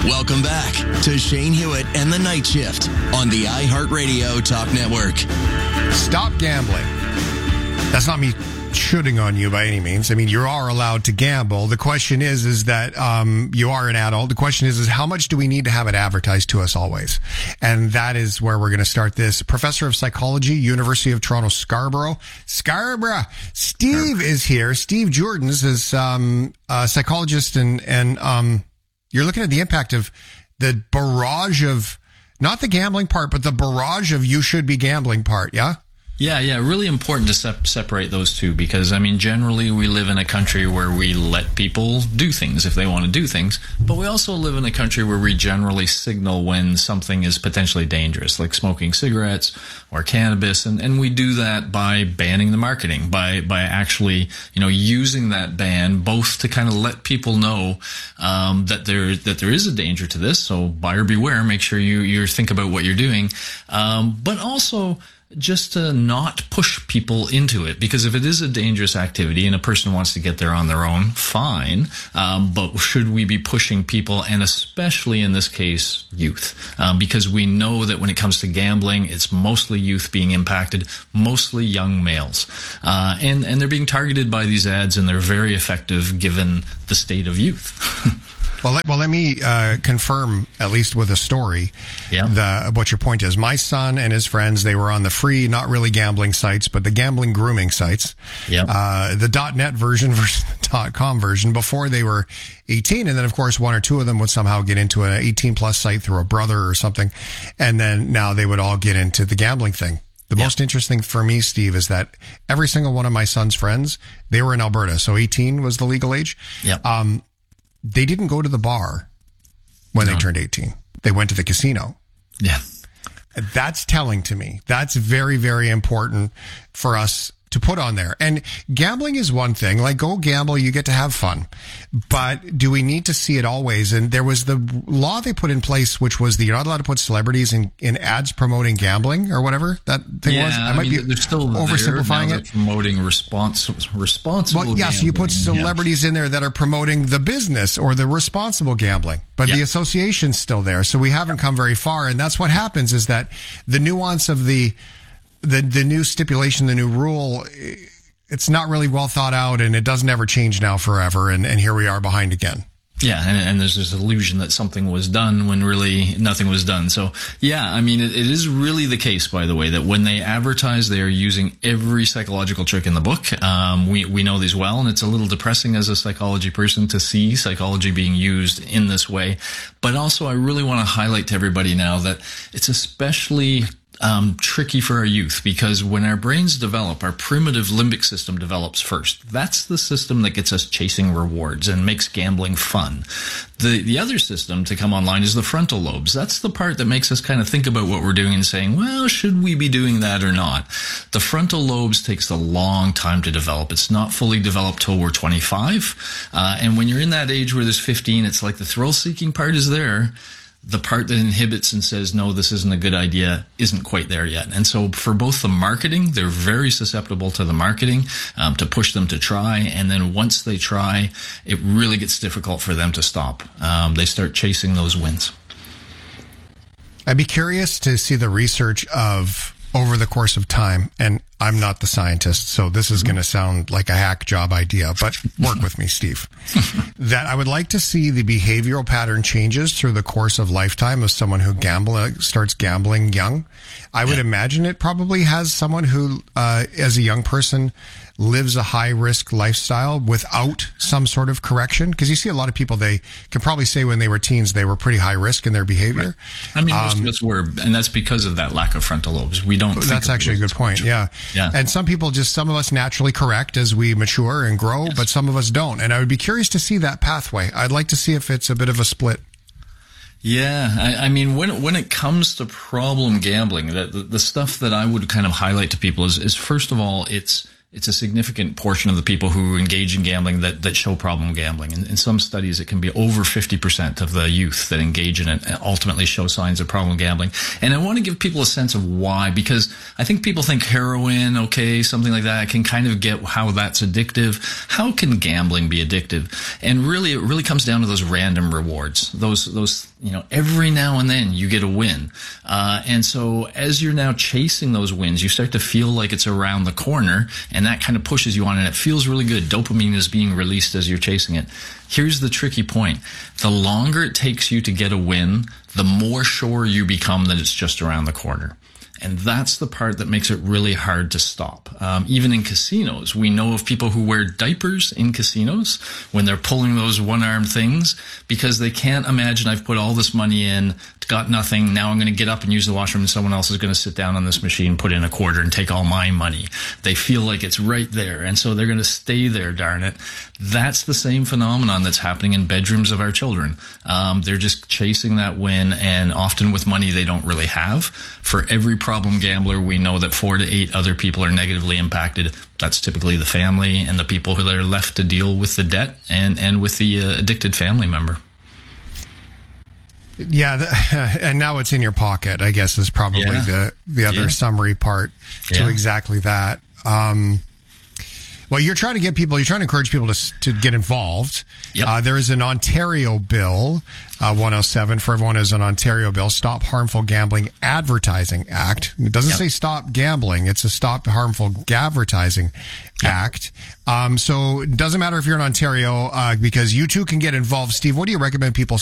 Welcome back to Shane Hewitt and the Night Shift on the iHeartRadio Talk Network. Stop gambling. That's not me shooting on you by any means. I mean, you are allowed to gamble. The question is that you are an adult. The question is how much do we need to have it advertised to us always? And that is where we're going to start this. Professor of Psychology, University of Toronto, Scarborough. Steve is here. Steve Jordans is a psychologist, and you're looking at the impact of the barrage of, not the gambling part, but the barrage of you should be gambling part, yeah? Yeah, really important to separate those two because, I mean, generally we live in a country where we let people do things if they want to do things, but we also live in a country where we generally signal when something is potentially dangerous, like smoking cigarettes or cannabis, and we do that by banning the marketing, by actually, using that ban both to kind of let people know that there is a danger to this, so buyer beware, make sure you think about what you're doing, but also just to not push people into it, because if it is a dangerous activity and a person wants to get there on their own, fine. But should we be pushing people, and especially in this case, youth? Because we know that when it comes to gambling, it's mostly youth being impacted, mostly young males. And they're being targeted by these ads, and they're very effective given the state of youth. Well, let me confirm, at least with a story, what your point is. My son and his friends, they were on the free, not really gambling sites, but the gambling grooming sites. The .net version versus the .com version before they were 18. And then, of course, one or two of them would somehow get into an 18-plus site through a brother or something. And then now they would all get into the gambling thing. The most interesting for me, Steve, is that every single one of my son's friends, they were in Alberta. So 18 was the legal age. They didn't go to the bar when they turned 18. They went to the casino. Yeah. That's telling to me. That's very, very important for us to put on there. And gambling is one thing. Like, go gamble, you get to have fun. But do we need to see it always? And there was the law they put in place, which was that you're not allowed to put celebrities in ads promoting gambling or whatever that thing was. I might be they're still oversimplifying it. Promoting responsible gambling. So you put celebrities in there that are promoting the business or the responsible gambling. But the association's still there. So we haven't come very far. And that's what happens, is that the nuance of the new stipulation, the new rule, it's not really well thought out, and it doesn't ever change now forever, and here we are behind again. Yeah, and there's this illusion that something was done when really nothing was done. So, yeah, I mean, it is really the case, by the way, that when they advertise, they are using every psychological trick in the book. We know these well, and it's a little depressing as a psychology person to see psychology being used in this way. But also, I really want to highlight to everybody now that it's especially tricky for our youth, because when our brains develop, our primitive limbic system develops first. That's the system that gets us chasing rewards and makes gambling fun. The other system to come online is the frontal lobes. That's the part that makes us kind of think about what we're doing and saying, well, should we be doing that or not? The frontal lobes takes a long time to develop. It's not fully developed till we're 25. And when you're in that age where there's 15, it's like the thrill-seeking part is there. The part that inhibits and says, no, this isn't a good idea, isn't quite there yet. And so for both the marketing, they're very susceptible to the marketing, to push them to try. And then once they try, it really gets difficult for them to stop. They start chasing those wins. I'd be curious to see the research of over the course of time, and I'm not the scientist, so this is going to sound like a hack job idea, but work with me, Steve. That I would like to see the behavioral pattern changes through the course of lifetime of someone who starts gambling young. I would imagine it probably has someone who, as a young person, lives a high-risk lifestyle without some sort of correction. Because you see a lot of people, they can probably say when they were teens, they were pretty high-risk in their behavior. Right. I mean, most of us were, and that's because of that lack of frontal lobes. We don't. That's actually a good point, yeah. And some of us naturally correct as we mature and grow, but some of us don't. And I would be curious to see that pathway. I'd like to see if it's a bit of a split. Yeah, I mean, when it comes to problem gambling, the stuff that I would kind of highlight to people is first of all, it's it's a significant portion of the people who engage in gambling that show problem gambling. In some studies, it can be over 50% of the youth that engage in it and ultimately show signs of problem gambling. And I want to give people a sense of why, because I think people think heroin, okay, something like that. I can kind of get how that's addictive. How can gambling be addictive? And really, it really comes down to those random rewards. Those, every now and then you get a win. And so as you're now chasing those wins, you start to feel like it's around the corner, and that kind of pushes you on, and it feels really good. Dopamine is being released as you're chasing it. Here's the tricky point. The longer it takes you to get a win, the more sure you become that it's just around the corner. And that's the part that makes it really hard to stop. Even in casinos, we know of people who wear diapers in casinos when they're pulling those one-armed things because they can't imagine, I've put all this money in, got nothing, now I'm going to get up and use the washroom and someone else is going to sit down on this machine, put in a quarter and take all my money. They feel like it's right there, and so they're going to stay there, darn it. That's the same phenomenon that's happening in bedrooms of our children. They're just chasing that win, and often with money they don't really have. For every problem gambler, we know that 4 to 8 other people are negatively impacted. That's typically the family and the people who are left to deal with the debt and with the addicted family member. Yeah, and now it's in your pocket, I guess, is probably the other summary part to exactly that. Well, you're trying to encourage people to get involved. Yep. There is an Ontario bill, 107, for everyone who's an Ontario bill, Stop Harmful Gambling Advertising Act. It doesn't say stop gambling. It's a Stop Harmful Advertising Act. So it doesn't matter if you're in Ontario, because you too can get involved. Steve, what do you recommend people